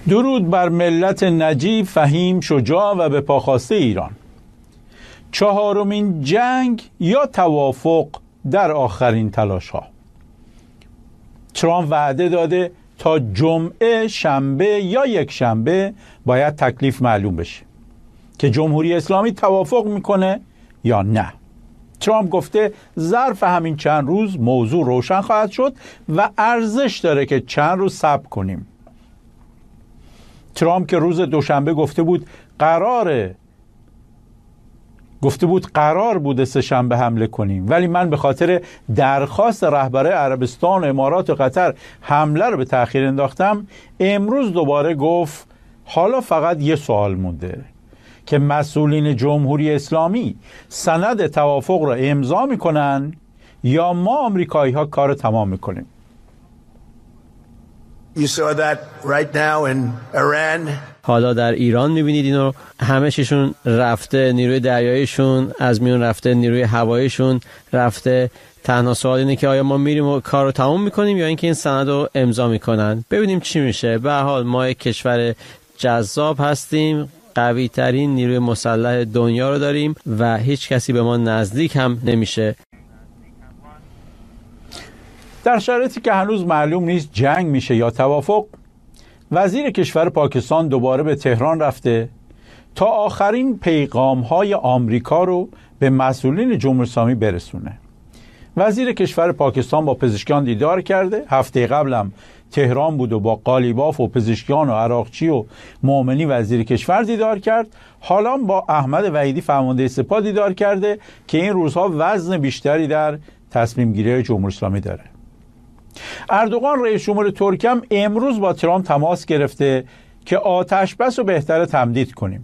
درود بر ملت نجیب، فهیم، شجاع و به پاخواسته ایران. چهارمین جنگ یا توافق در آخرین تلاش ها. ترامپ وعده داده تا جمعه، شنبه یا یک شنبه باید تکلیف معلوم بشه که جمهوری اسلامی توافق میکنه یا نه. ترامپ گفته ظرف همین چند روز موضوع روشن خواهد شد و ارزش داره که چند روز صبر کنیم. ترامپ که روز دوشنبه گفته بود قرار بوده سه شنبه حمله کنیم، ولی من به خاطر درخواست رهبر عربستان و امارات و قطر حمله رو به تأخیر انداختم. امروز دوباره گفت حالا فقط یه سوال مونده که مسئولین جمهوری اسلامی سند توافق رو امضا میکنن یا ما آمریکایی ها کار تمام میکنیم. You saw that right now in Iran. حالا در ایران میبینید اینو، همه چیشون رفته، نیروی دریاییشون از میون رفته، نیروی هواییشون رفته. تنها سوال اینه که آیا ما میریم و کار رو تمام میکنیم یا اینکه این سند رو امضا میکنن. ببینیم چی میشه. به هر حال ما یک کشور جذاب هستیم، قوی ترین نیروی مسلح دنیا رو داریم و هیچ کسی به ما نزدیک هم نمیشه. در شرایطی که هنوز معلوم نیست جنگ میشه یا توافق، وزیر کشور پاکستان دوباره به تهران رفته تا آخرین پیغام‌های آمریکا رو به مسئولین جمهوری اسلامی برسونه. وزیر کشور پاکستان با پزشکان دیدار کرده. هفته قبلم تهران بود و با قالیباف و پزشکان و عراقچی و مومنی وزیر کشور دیدار کرد. حالا با احمد وحیدی فرمانده سپاه دیدار کرده که این روزها وزن بیشتری در تصمیم گیری جمهوری اسلامی داره. اردوغان رئیس جمهور ترکیه امروز با ترامپ تماس گرفته که آتش بس رو بهتره تمدید کنیم.